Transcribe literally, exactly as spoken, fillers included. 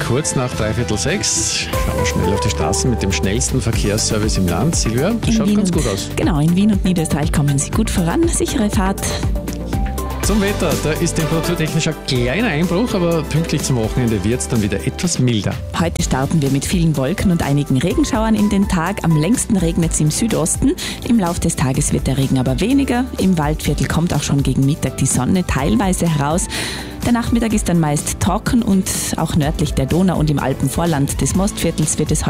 kurz nach dreiviertel sechs. Schauen wir schnell auf die Straßen mit dem schnellsten Verkehrsservice im Land. Silvia, das schaut ganz gut aus. Genau, in Wien und Niederösterreich kommen Sie gut voran. Sichere Fahrt. Zum Wetter, da ist temperaturtechnisch ein kleiner Einbruch, aber pünktlich zum Wochenende wird es dann wieder etwas milder. Heute starten wir mit vielen Wolken und einigen Regenschauern in den Tag. Am längsten regnet es im Südosten. Im Laufe des Tages wird der Regen aber weniger. Im Waldviertel kommt auch schon gegen Mittag die Sonne teilweise heraus. Der Nachmittag ist dann meist trocken und auch nördlich der Donau und im Alpenvorland des Mostviertels wird es heute